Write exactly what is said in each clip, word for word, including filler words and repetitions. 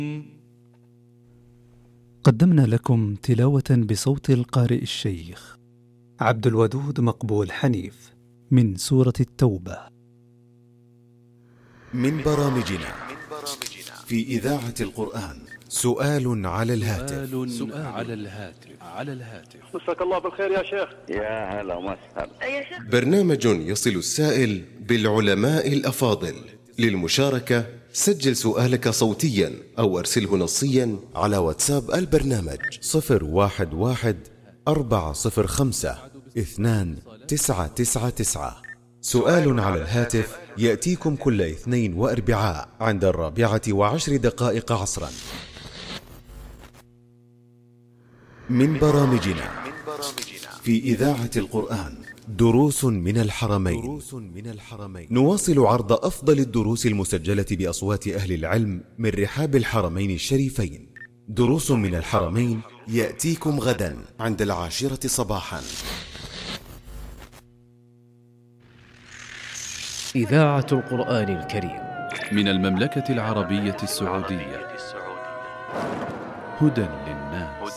قدمنا لكم تلاوة بصوت القارئ الشيخ عبد الودود مقبول حنيف من سورة التوبة من برامجنا في إذاعة القرآن. سؤال على الهاتف. سؤال على الهاتف على الهاتف مساك الله بالخير يا شيخ. يا هلا وسهلا. برنامج يصل السائل بالعلماء الأفاضل. للمشاركة سجل سؤالك صوتيا أو أرسله نصيا على واتساب البرنامج صفر واحد واحد أربعة صفر خمسة اثنان تسعة تسعة تسعة. سؤال على الهاتف يأتيكم كل اثنين وأربعاء عند الرابعة وعشر دقائق عصرا. من برامجنا في إذاعة القرآن دروس من الحرمين. نواصل عرض أفضل الدروس المسجلة بأصوات أهل العلم من رحاب الحرمين الشريفين. دروس من الحرمين يأتيكم غدا عند العاشرة صباحا. إذاعة القرآن الكريم من المملكة العربية السعودية. هدى للناس.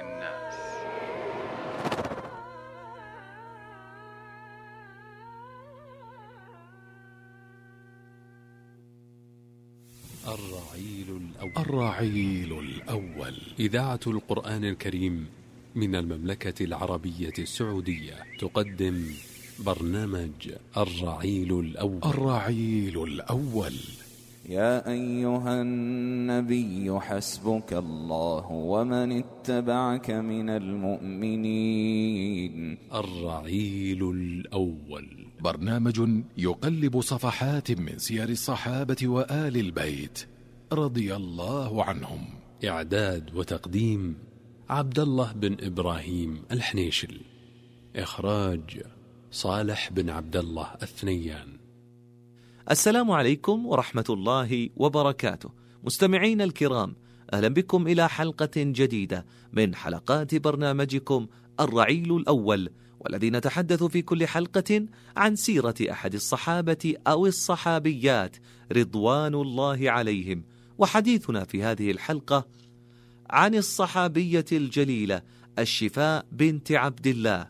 الرعيل الأول. الرعيل الأول. إذاعة القرآن الكريم من المملكة العربية السعودية تقدم برنامج الرعيل الأول. الرعيل الأول. يا أيها النبي حسبك الله ومن اتبعك من المؤمنين. الرعيل الأول. برنامج يقلب صفحات من سير الصحابة وآل البيت رضي الله عنهم. إعداد وتقديم عبد الله بن إبراهيم الحنيشل. إخراج صالح بن عبد الله الثنيان. السلام عليكم ورحمة الله وبركاته. مستمعين الكرام، أهلا بكم إلى حلقة جديدة من حلقات برنامجكم الرعيل الأول، والذي نتحدث في كل حلقة عن سيرة أحد الصحابة أو الصحابيات رضوان الله عليهم. وحديثنا في هذه الحلقة عن الصحابية الجليلة الشفاء بنت عبد الله.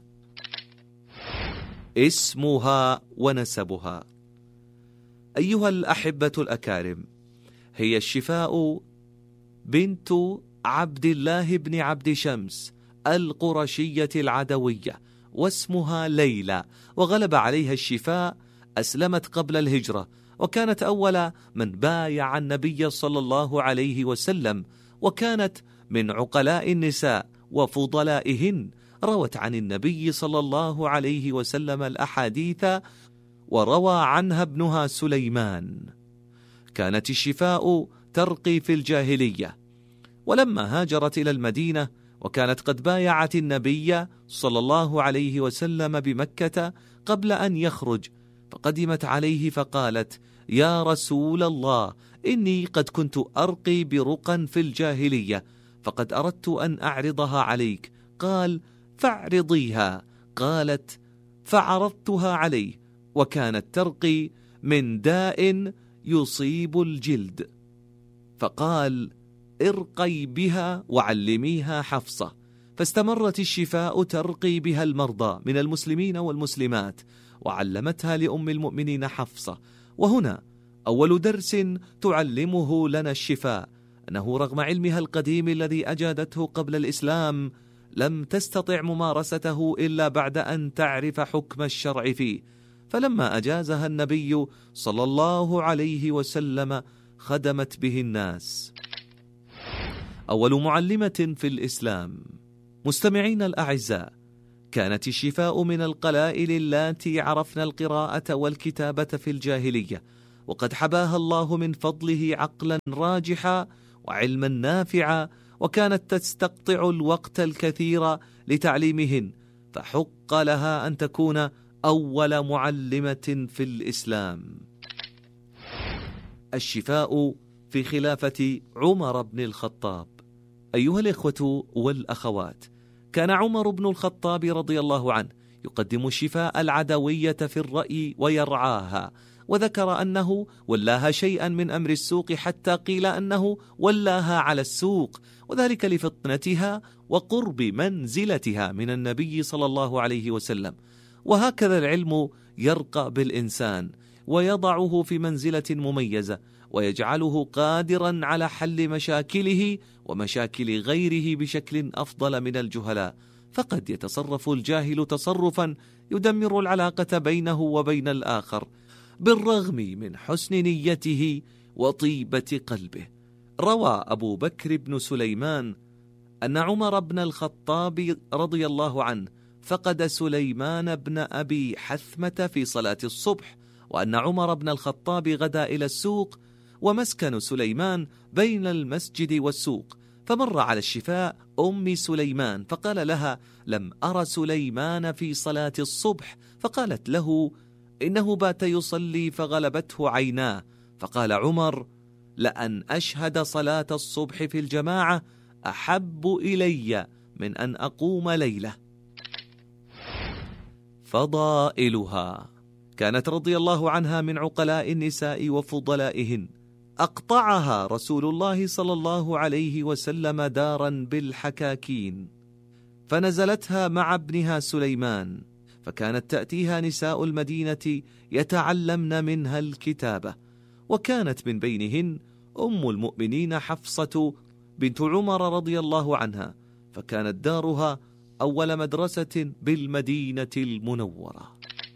اسمها ونسبها. أيها الأحبة الأكارم، هي الشفاء بنت عبد الله بن عبد شمس القرشية العدوية، واسمها ليلى، وغلب عليها الشفاء. أسلمت قبل الهجرة، وكانت أول من بايع النبي صلى الله عليه وسلم، وكانت من عقلاء النساء وفضلائهن. روت عن النبي صلى الله عليه وسلم الأحاديث، وروى عنها ابنها سليمان. كانت الشفاء ترقي في الجاهلية، ولما هاجرت إلى المدينة وكانت قد بايعت النبي صلى الله عليه وسلم بمكة قبل أن يخرج، فقدمت عليه فقالت: يا رسول الله، إني قد كنت أرقي برقا في الجاهلية، فقد أردت أن أعرضها عليك. قال: فاعرضيها. قالت: فعرضتها عليه، وكانت ترقي من داء يصيب الجلد، فقال: ارقي بها وعلميها حفصة. فاستمرت الشفاء ترقي بها المرضى من المسلمين والمسلمات، وعلمتها لأم المؤمنين حفصة. وهنا أول درس تعلمه لنا الشفاء، أنه رغم علمها القديم الذي أجادته قبل الإسلام، لم تستطع ممارسته إلا بعد أن تعرف حكم الشرع فيه، فلما أجازها النبي صلى الله عليه وسلم خدمت به الناس. أول معلمة في الإسلام. مستمعين الأعزاء، كانت الشفاء من القلائل اللاتي عرفن القراءة والكتابة في الجاهلية، وقد حباها الله من فضله عقلا راجحا وعلما نافعا، وكانت تستقطع الوقت الكثير لتعليمهن، فحق لها أن تكون أول معلمة في الإسلام. الشفاء في خلافة عمر بن الخطاب. أيها الإخوة والأخوات، كان عمر بن الخطاب رضي الله عنه يقدم الشفاء العدوية في الرأي ويرعاها، وذكر أنه ولاها شيئا من أمر السوق حتى قيل أنه ولاها على السوق، وذلك لفطنتها وقرب منزلتها من النبي صلى الله عليه وسلم. وهكذا العلم يرقى بالإنسان ويضعه في منزلة مميزة، ويجعله قادرا على حل مشاكله ومشاكل غيره بشكل أفضل من الجهلاء. فقد يتصرف الجاهل تصرفا يدمر العلاقة بينه وبين الآخر بالرغم من حسن نيته وطيبة قلبه. روى أبو بكر بن سليمان أن عمر بن الخطاب رضي الله عنه فقد سليمان بن أبي حثمة في صلاة الصبح، وأن عمر بن الخطاب غدا إلى السوق ومسكن سليمان بين المسجد والسوق، فمر على الشفاء أم سليمان فقال لها: لم أر سليمان في صلاة الصبح. فقالت له: إنه بات يصلي فغلبته عيناه. فقال عمر: لأن أشهد صلاة الصبح في الجماعة أحب إلي من أن أقوم ليلة. فضائلها: كانت رضي الله عنها من عقلاء النساء وفضلائهن، أقطعها رسول الله صلى الله عليه وسلم دارا بالحكاكين، فنزلتها مع ابنها سليمان، فكانت تأتيها نساء المدينة يتعلمن منها الكتابة، وكانت من بينهن أم المؤمنين حفصة بنت عمر رضي الله عنها، فكانت دارها أول مدرسة بالمدينة المنورة.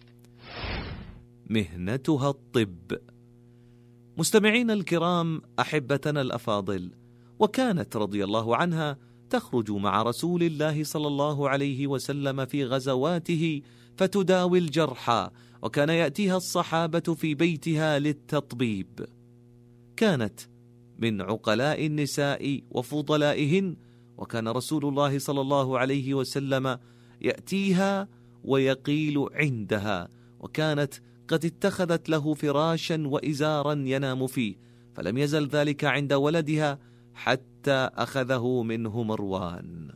مهنتها الطب. مستمعين الكرام، أحبتنا الأفاضل، وكانت رضي الله عنها تخرج مع رسول الله صلى الله عليه وسلم في غزواته فتداوي الجرحى، وكان يأتيها الصحابة في بيتها للتطبيب. كانت من عقلاء النساء وفضلائهن، وكان رسول الله صلى الله عليه وسلم يأتيها ويقيل عندها، وكانت قد اتخذت له فراشا وإزارا ينام فيه، فلم يزل ذلك عند ولدها حتى أخذه منه مروان.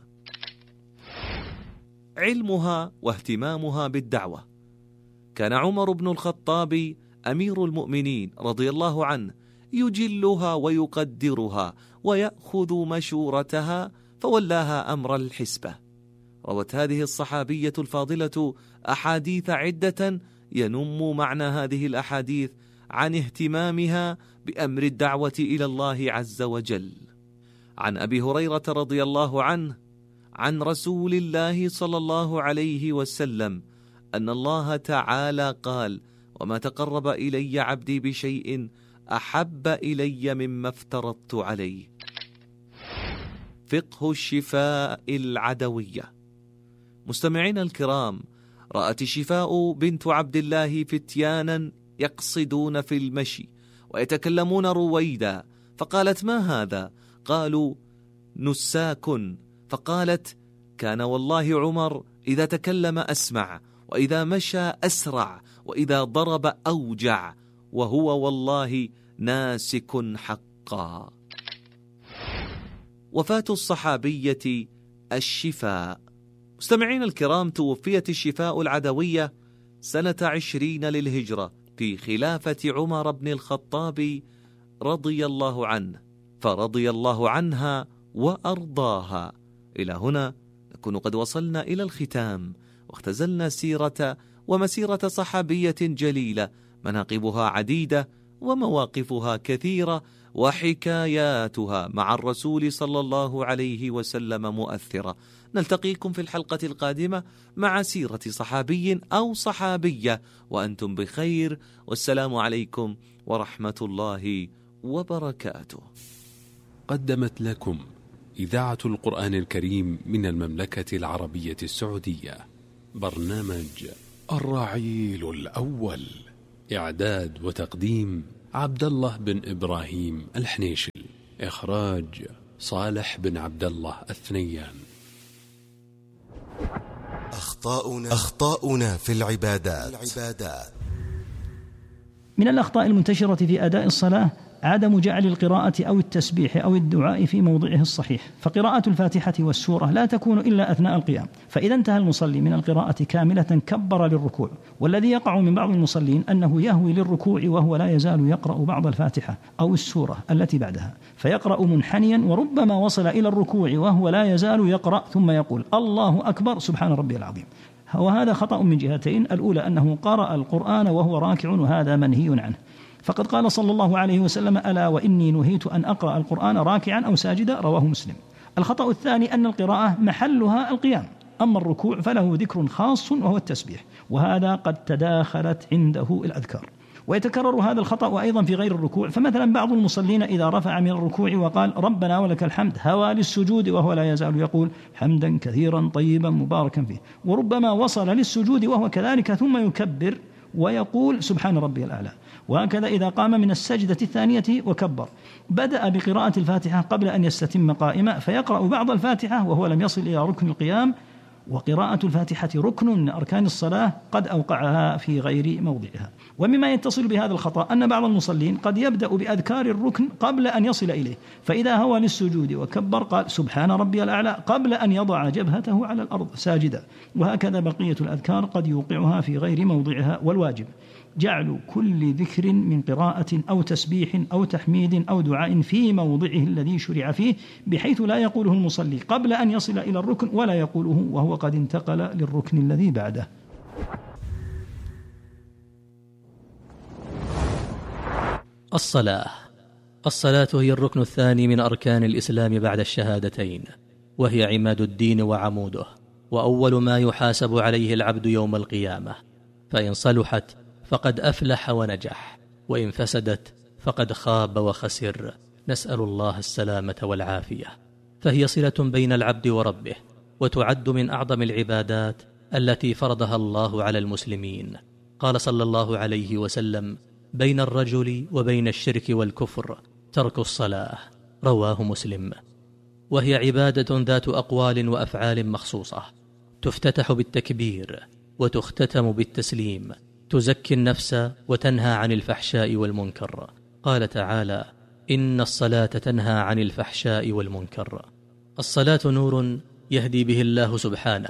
علمها واهتمامها بالدعوة. كان عمر بن الخطاب أمير المؤمنين رضي الله عنه يجلها ويقدرها ويأخذ مشورتها، فولاها أمر الحسبة. روت هذه الصحابية الفاضلة أحاديث عدة ينم معنى هذه الأحاديث عن اهتمامها بأمر الدعوة إلى الله عز وجل. عن أبي هريرة رضي الله عنه عن رسول الله صلى الله عليه وسلم أن الله تعالى قال: وما تقرب إلي عبدي بشيء أحب إلي مما افترضت عليه. فقه الشفاء العدوية. مستمعين الكرام، رأت الشفاء بنت عبد الله فتيانا يقصدون في المشي ويتكلمون رويدا، فقالت: ما هذا؟ قالوا: نساك. فقالت: كان والله عمر إذا تكلم أسمع، وإذا مشى أسرع، وإذا ضرب أوجع، وهو والله ناسك حقا. وفاة الصحابية الشفاء. مستمعين الكرام، توفيت الشفاء العدوية سنة عشرين للهجرة في خلافة عمر بن الخطاب رضي الله عنه، فرضي الله عنها وأرضاها. إلى هنا نكون قد وصلنا إلى الختام، واختزلنا سيرة ومسيرة صحابية جليلة، مناقبها عديدة ومواقفها كثيرة، وحكاياتها مع الرسول صلى الله عليه وسلم مؤثرة. نلتقيكم في الحلقة القادمة مع سيرة صحابي أو صحابية، وأنتم بخير، والسلام عليكم ورحمة الله وبركاته. قدمت لكم إذاعة القرآن الكريم من المملكة العربية السعودية برنامج الرعيل الأول، إعداد وتقديم عبد الله بن إبراهيم الحنيشل، إخراج صالح بن عبد الله الثنيان. أخطاؤنا أخطاؤنا في العبادات. من الأخطاء المنتشرة في أداء الصلاة عدم جعل القراءة أو التسبيح أو الدعاء في موضعه الصحيح، فقراءة الفاتحة والسورة لا تكون إلا أثناء القيام، فإذا انتهى المصلي من القراءة كاملة كبر للركوع. والذي يقع من بعض المصلين أنه يهوي للركوع وهو لا يزال يقرأ بعض الفاتحة أو السورة التي بعدها، فيقرأ منحنيا، وربما وصل إلى الركوع وهو لا يزال يقرأ ثم يقول الله أكبر سبحان ربي العظيم. وهذا خطأ من جهتين: الأولى أنه قرأ القرآن وهو راكع، وهذا منهي عنه، فقد قال صلى الله عليه وسلم: ألا وإني نهيت أن أقرأ القرآن راكعا أو ساجدا، رواه مسلم. الخطأ الثاني أن القراءة محلها القيام، أما الركوع فله ذكر خاص وهو التسبيح، وهذا قد تداخلت عنده الأذكار. ويتكرر هذا الخطأ أيضا في غير الركوع، فمثلا بعض المصلين إذا رفع من الركوع وقال ربنا ولك الحمد هوى للسجود وهو لا يزال يقول حمدا كثيرا طيبا مباركا فيه، وربما وصل للسجود وهو كذلك ثم يكبر ويقول سبحان ربي الأعلى. وهكذا إذا قام من السجدة الثانية وكبر بدأ بقراءة الفاتحة قبل أن يستتم قائما، فيقرأ بعض الفاتحة وهو لم يصل إلى ركن القيام، وقراءة الفاتحة ركن من أركان الصلاة قد أوقعها في غير موضعها. ومما يتصل بهذا الخطأ أن بعض المصلين قد يبدأ بأذكار الركن قبل أن يصل إليه، فإذا هوى للسجود وكبر قال سبحان ربي الأعلى قبل أن يضع جبهته على الأرض ساجدا. وهكذا بقية الأذكار قد يوقعها في غير موضعها. والواجب جعل كل ذكر من قراءة أو تسبيح أو تحميد أو دعاء في موضعه الذي شرع فيه، بحيث لا يقوله المصلي قبل أن يصل إلى الركن، ولا يقوله وهو قد انتقل للركن الذي بعده. الصلاة. الصلاة هي الركن الثاني من أركان الإسلام بعد الشهادتين، وهي عماد الدين وعموده، وأول ما يحاسب عليه العبد يوم القيامة، فإن صلحت فقد أفلح ونجح، وإن فسدت فقد خاب وخسر، نسأل الله السلامة والعافية. فهي صلة بين العبد وربه، وتعد من أعظم العبادات التي فرضها الله على المسلمين. قال صلى الله عليه وسلم: بين الرجل وبين الشرك والكفر ترك الصلاة، رواه مسلم. وهي عبادة ذات أقوال وأفعال مخصوصة، تفتتح بالتكبير وتختتم بالتسليم، تزكي النفس وتنهى عن الفحشاء والمنكر. قال تعالى: إن الصلاة تنهى عن الفحشاء والمنكر. الصلاة نور يهدي به الله سبحانه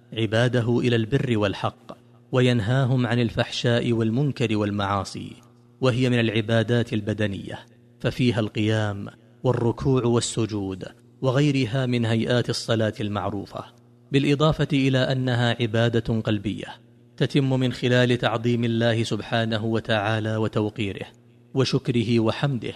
عباده إلى البر والحق، وينهاهم عن الفحشاء والمنكر والمعاصي. وهي من العبادات البدنية، ففيها القيام والركوع والسجود وغيرها من هيئات الصلاة المعروفة، بالإضافة إلى أنها عبادة قلبية تتم من خلال تعظيم الله سبحانه وتعالى وتوقيره وشكره وحمده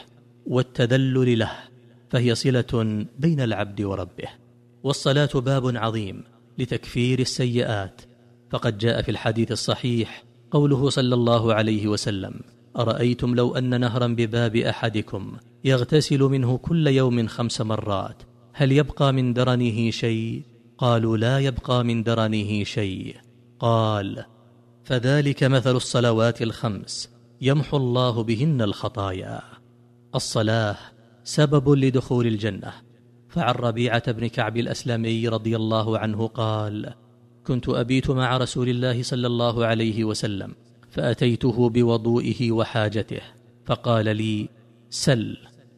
والتذلل له، فهي صلة بين العبد وربه. والصلاة باب عظيم لتكفير السيئات، فقد جاء في الحديث الصحيح قوله صلى الله عليه وسلم: أرأيتم لو أن نهرا بباب أحدكم يغتسل منه كل يوم خمس مرات هل يبقى من درنه شيء؟ قالوا: لا يبقى من درنه شيء. قال: فذلك مثل الصلوات الخمس يمحو الله بهن الخطايا. الصلاة سبب لدخول الجنة. فعن ربيعة بن كعب الأسلمي رضي الله عنه قال: كنت أبيت مع رسول الله صلى الله عليه وسلم، فأتيته بوضوئه وحاجته، فقال لي: سل.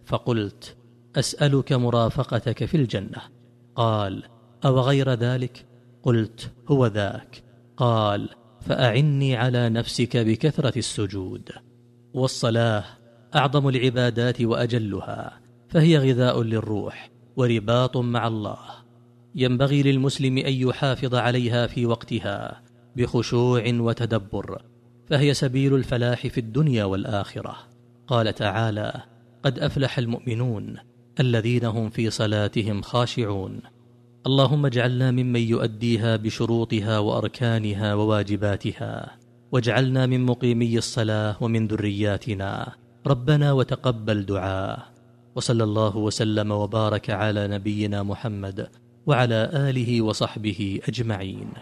فقلت: أسألك مرافقتك في الجنة. قال: أو غير ذلك؟ قلت: هو ذاك. قال: فأعني على نفسك بكثرة السجود. والصلاة أعظم العبادات وأجلها، فهي غذاء للروح ورباط مع الله، ينبغي للمسلم أن يحافظ عليها في وقتها بخشوع وتدبر، فهي سبيل الفلاح في الدنيا والآخرة. قال تعالى: قد أفلح المؤمنون الذين هم في صلاتهم خاشعون. اللهم اجعلنا ممن يؤديها بشروطها وأركانها وواجباتها، واجعلنا من مقيمي الصلاة ومن ذرياتنا، ربنا وتقبل دعاء. وصلى الله وسلم وبارك على نبينا محمد وعلى آله وصحبه أجمعين.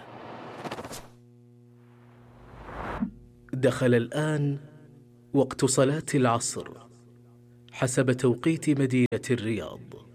دخل الآن وقت صلاة العصر حسب توقيت مدينة الرياض.